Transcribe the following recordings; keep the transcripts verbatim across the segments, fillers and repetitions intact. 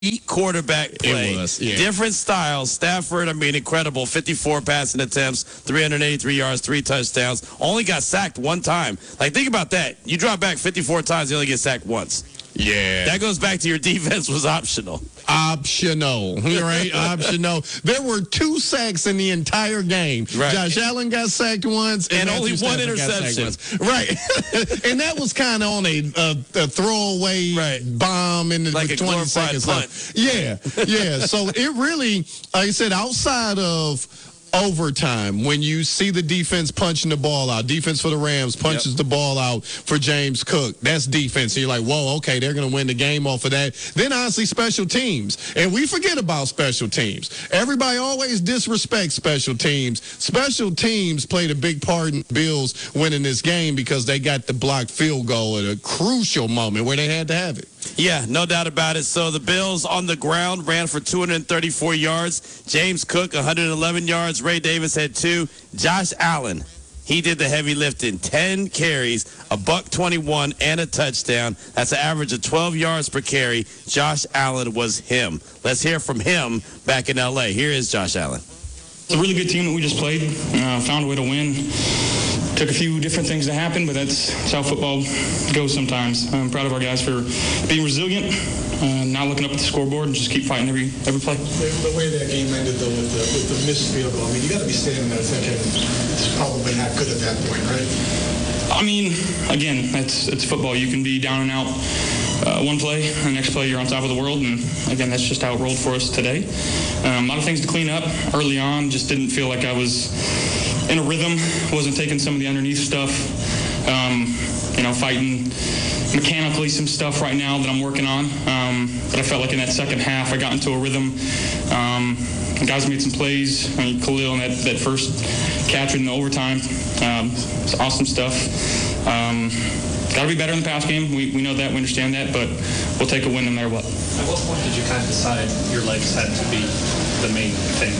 quarterback play. It was, yeah. Different styles. Stafford, I mean, incredible. fifty-four passing attempts, three hundred eighty-three yards, three touchdowns. Only got sacked one time. Like, think about that. You drop back fifty-four times, you only get sacked once. Yeah. That goes back to your defense was optional. Optional, right? Optional. There were two sacks in the entire game. Right. Josh Allen got sacked once, and, And only Matthew one Stafford got sacked interception. once. Right, and that was kind of on a, a, a throwaway Right. bomb in the Like with a twenty glorified seconds. punt. left. Yeah, yeah. So it really, like I said, outside of overtime, when you see the defense punching the ball out, defense for the Rams punches Yep. the ball out for James Cook. That's defense. And you're like, whoa, okay, they're going to win the game off of that. Then honestly, special teams. And we forget about special teams. Everybody always disrespects special teams. Special teams played a big part in Bills winning this game because they got the blocked field goal at a crucial moment where they had to have it. Yeah, no doubt about it. So the Bills on the ground ran for two hundred thirty-four yards. James Cook, one hundred eleven yards. Ray Davis had two. Josh Allen, he did the heavy lifting. ten carries, a buck twenty-one, and a touchdown. That's an average of twelve yards per carry. Josh Allen was him. Let's hear from him back in L A. Here is Josh Allen. It's a really good team that we just played. Uh, found a way to win. Took a few different things to happen, but that's, that's how football goes sometimes. I'm proud of our guys for being resilient, uh, not looking up at the scoreboard, and just keep fighting every every play. The, the way that game ended, though, with the, with the missed field goal, I mean, you got to be standing there thinking it's probably not good at that point, right? I mean, again, it's it's football. You can be down and out uh, one play, and the next play you're on top of the world, and again, that's just how it rolled for us today. Um, a lot of things to clean up early on. Just didn't feel like I was in a rhythm, wasn't taking some of the underneath stuff, um, you know, fighting mechanically some stuff right now that I'm working on. Um, but I felt like in that second half, I got into a rhythm. Um, the guys made some plays. I mean, Khalil, and that, that first catch in the overtime, um, it's awesome stuff. Um, got to be better in the pass game. We, we know that, we understand that, but we'll take a win no matter what. At what point did you kind of decide your legs had to be the main thing?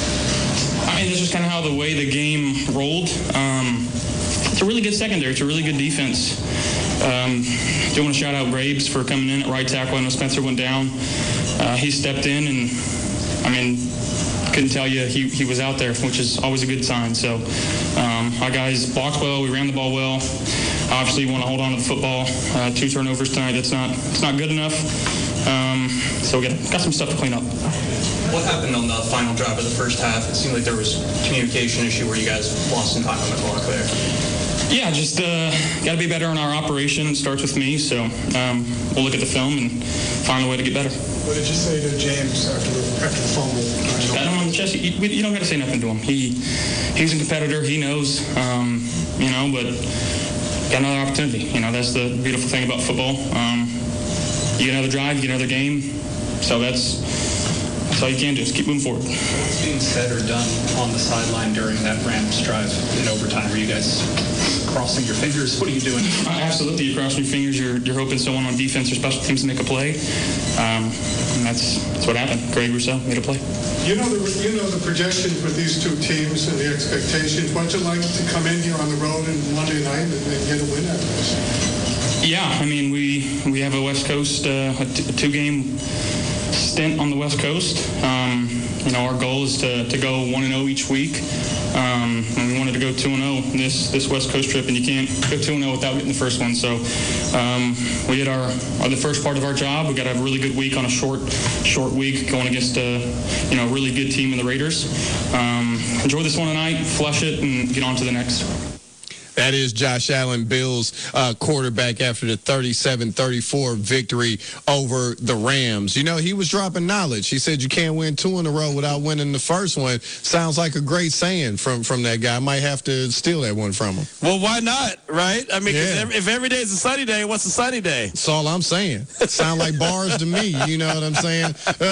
I mean, this is kind of how the way the game rolled. Um, it's a really good secondary. It's a really good defense. Um, do want to shout out Graves for coming in at right tackle. I know Spencer went down. Uh, he stepped in, and I mean, couldn't tell you he, he was out there, which is always a good sign. So um, our guys blocked well. We ran the ball well. Obviously, we want to hold on to the football. Uh, two turnovers tonight. That's not it's not good enough. Um, so we got, got some stuff to clean up. What happened on the final drive of the first half? It seemed like there was a communication issue where you guys lost some time on the clock there. Yeah, just uh, got to be better in our operation. It starts with me, so um, we'll look at the film and find a way to get better. What did you say to James after the, after the fumble? Got him on the chest. You, you don't got to say nothing to him. He he's a competitor. He knows, um, you know, but got another opportunity. You know, that's the beautiful thing about football. Um, you get another drive, you get another game. So that's that's all you can do. Just keep moving forward. What's being said or done on the sideline during that Rams drive in overtime? Were you guys crossing your fingers? What are you doing? Uh, absolutely, you're crossing your fingers. You're you're hoping someone on defense or special teams to make a play. Um, and that's that's what happened. Greg Rousseau made a play. You know the you know the projections with these two teams and the expectations. What'd you like to come in here on the road on Monday night and, and get a win out of this? Yeah, I mean we we have a West Coast uh, a, t- a two-game stint on the West Coast. Um, you know, our goal is to, to go one and zero each week. Um, and we wanted to go two and zero this this West Coast trip, and you can't go two and zero without getting the first one. So um, we did our, our the first part of our job. We got to have a really good week on a short short week going against a you know really good team in the Raiders. Um, enjoy this one tonight, flush it, and get on to the next. That is Josh Allen, Bills uh, quarterback after the thirty-seven thirty-four victory over the Rams. You know, he was dropping knowledge. He said you can't win two in a row without winning the first one. Sounds like a great saying from, from that guy. I might have to steal that one from him. Well, why not, right? I mean, 'cause Yeah. every, if every day is a sunny day, what's a sunny day? That's all I'm saying. Sound like bars to me. You know what I'm saying?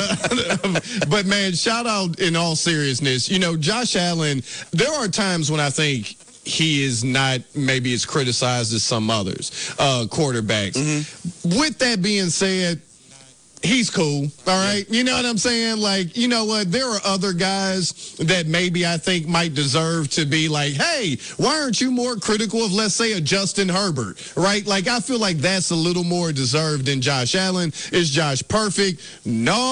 Uh, but, man, shout out in all seriousness. You know, Josh Allen, there are times when I think he is not maybe as criticized as some others, uh, quarterbacks. Mm-hmm. With that being said, he's cool. All right. You know what I'm saying? Like, you know what? There are other guys that maybe I think might deserve to be like, hey, why aren't you more critical of, let's say, a Justin Herbert, right? Like, I feel like that's a little more deserved than Josh Allen. Is Josh perfect? No.